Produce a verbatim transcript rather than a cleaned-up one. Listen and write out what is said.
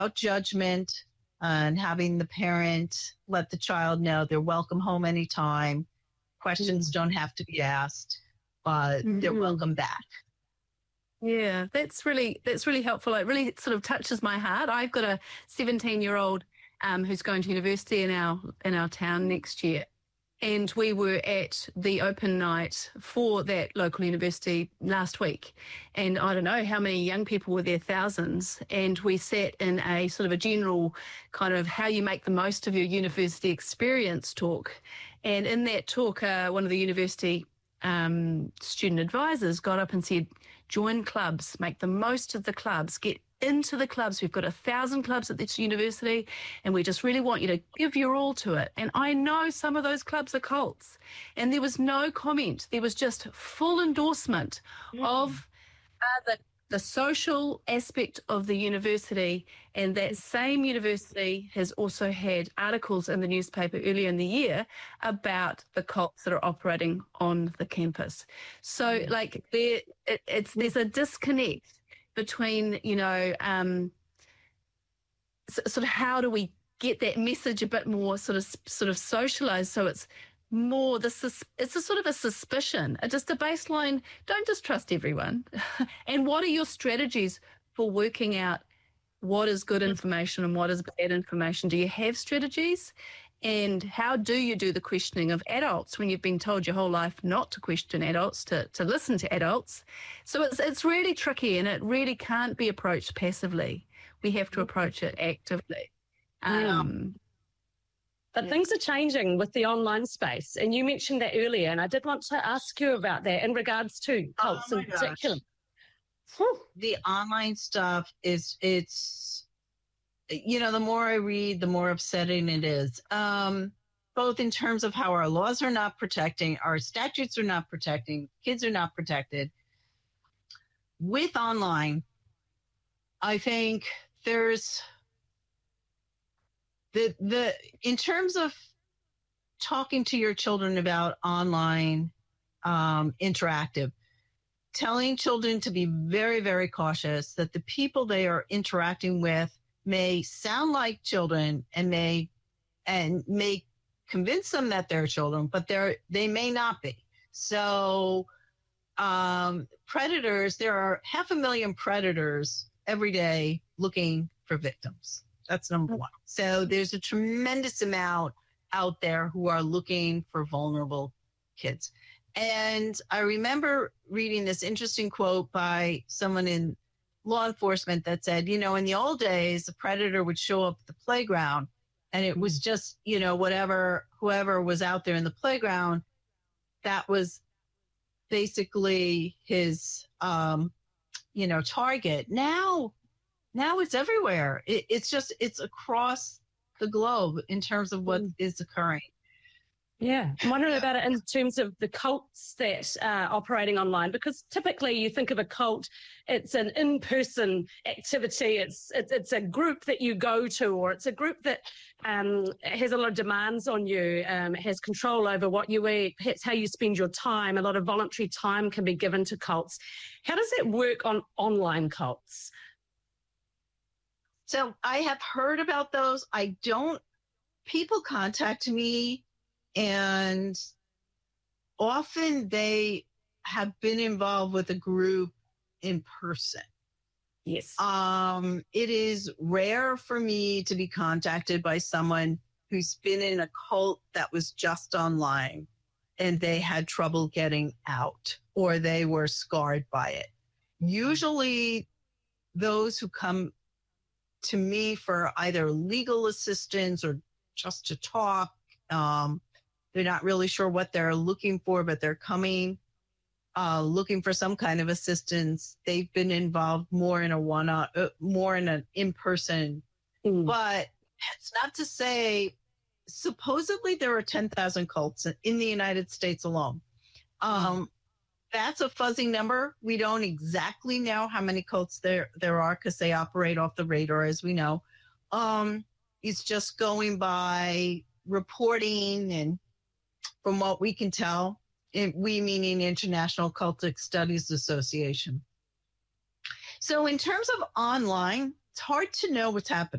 without judgment, and having the parent let the child know they're welcome home anytime. Questions mm-hmm. don't have to be asked, but mm-hmm. they're welcome back. Yeah, that's really that's really helpful. It really sort of touches my heart. I've got a seventeen-year-old um, who's going to university in our in our town next year, and we were at the open night for that local university last week. And I don't know how many young people were there, thousands. And we sat in a sort of a general kind of how you make the most of your university experience talk. And in that talk, uh, one of the university um, student advisors got up and said, join clubs, make the most of the clubs, get into the clubs. We've got a thousand clubs at this university, and we just really want you to give your all to it. And I know some of those clubs are cults, and there was no comment. There was just full endorsement mm. of uh, the, the social aspect of the university. And that same university has also had articles in the newspaper earlier in the year about the cults that are operating on the campus. So mm. like there, it, it's there's a disconnect between, you know, um, so, sort of how do we get that message a bit more sort of sort of socialized so it's more the it's a sort of a suspicion, just a baseline. Don't just trust everyone. And what are your strategies for working out what is good information and what is bad information? Do you have strategies? And how do you do the questioning of adults when you've been told your whole life not to question adults, to, to listen to adults? So it's it's really tricky, and it really can't be approached passively. We have to approach it actively. Um, but yeah. Things are changing with the online space, and you mentioned that earlier, and I did want to ask you about that in regards to cults oh in gosh. particular. The online stuff is, it's... you know, the more I read, the more upsetting it is, um, both in terms of how our laws are not protecting, our statutes are not protecting, kids are not protected. With online, I think there's the, the in terms of talking to your children about online um, interactive, telling children to be very, very cautious that the people they are interacting with may sound like children and may and may convince them that they're children, but they're they may not be. So um, predators, there are half a million predators every day looking for victims. That's number one. So there's a tremendous amount out there who are looking for vulnerable kids. And I remember reading this interesting quote by someone in law enforcement that said, you know, in the old days, the predator would show up at the playground and it was just, you know, whatever, whoever was out there in the playground, that was basically his, um, you know, target. Now, now it's everywhere. It, it's just, it's across the globe in terms of what is occurring. Yeah, I'm wondering about it in terms of the cults that are operating online, because typically you think of a cult, it's an in-person activity, it's it's, it's a group that you go to, or it's a group that um, has a lot of demands on you, um, has control over what you eat, perhaps how you spend your time. A lot of voluntary time can be given to cults. How does that work on online cults? So I have heard about those. I don't, people contact me, and often they have been involved with a group in person. Yes. Um, it is rare for me to be contacted by someone who's been in a cult that was just online and they had trouble getting out or they were scarred by it. Usually those who come to me for either legal assistance or just to talk, um, they're not really sure what they're looking for, but they're coming, uh, looking for some kind of assistance. They've been involved more in a one, uh, more in an in-person. Mm. But it's not to say, supposedly there are ten thousand cults in the United States alone. Um, mm. That's a fuzzy number. We don't exactly know how many cults there, there are because they operate off the radar, as we know. Um, it's just going by reporting, and from what we can tell, it, we meaning International Cultic Studies Association. So in terms of online, it's hard to know what's happening.